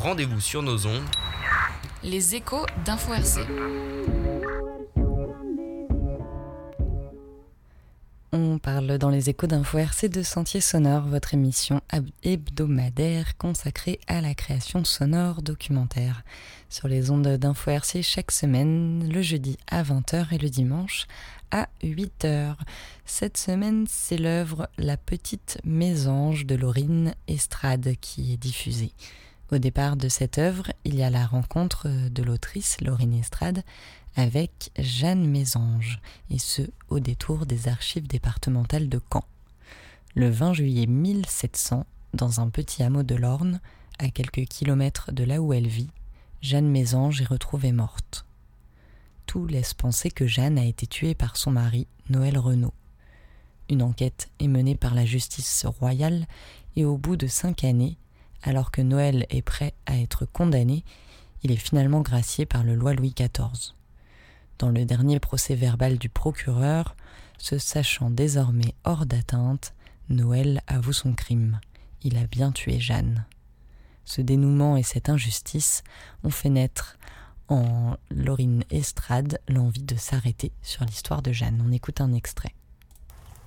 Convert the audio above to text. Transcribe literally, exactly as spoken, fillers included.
rendez-vous sur nos ondes. Les échos d'Info R C. On parle dans les échos d'Info R C de Sentiers sonores, votre émission hebdomadaire consacrée à la création sonore documentaire. Sur les ondes d'Info R C chaque semaine, le jeudi à vingt heures et le dimanche à huit heures. Cette semaine, c'est l'œuvre La Petite Mésange de Laurine Estrade qui est diffusée. Au départ de cette œuvre, il y a la rencontre de l'autrice Laurine Estrade avec Jeanne Mésange, et ce, au détour des archives départementales de Caen. Le vingt juillet mille sept cents, dans un petit hameau de l'Orne, à quelques kilomètres de là où elle vit, Jeanne Mésange est retrouvée morte. Tout laisse penser que Jeanne a été tuée par son mari, Noël Renaud. Une enquête est menée par la justice royale et au bout de cinq années, alors que Noël est prêt à être condamné, il est finalement gracié par le loi Louis quatorze. Dans le dernier procès-verbal du procureur, se sachant désormais hors d'atteinte, Noël avoue son crime. Il a bien tué Jeanne. Ce dénouement et cette injustice ont fait naître en Laurine Estrade l'envie de s'arrêter sur l'histoire de Jeanne. On écoute un extrait.